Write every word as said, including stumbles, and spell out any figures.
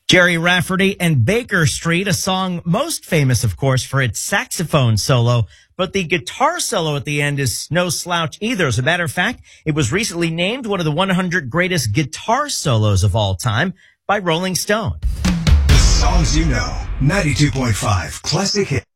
Jerry Rafferty and Baker Street, a song most famous, of course, for its saxophone solo. But the guitar solo at the end is no slouch either. As a matter of fact, it was recently named one of the one hundred greatest guitar solos of all time by Rolling Stone. The songs you know. ninety-two point five Classic Hit.